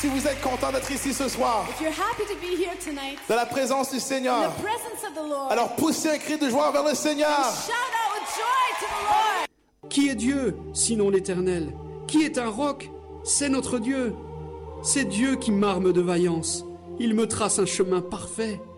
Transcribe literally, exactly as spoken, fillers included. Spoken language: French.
Si vous êtes content d'être ici ce soir, If you're happy to be here tonight, dans la présence du in Seigneur, the presence of the Lord, alors poussez un cri de joie vers le Seigneur. shout out with joy to the Lord. Qui est Dieu, sinon l'Éternel? Qui est un roc? C'est notre Dieu. C'est Dieu qui m'arme de vaillance. Il me trace un chemin parfait.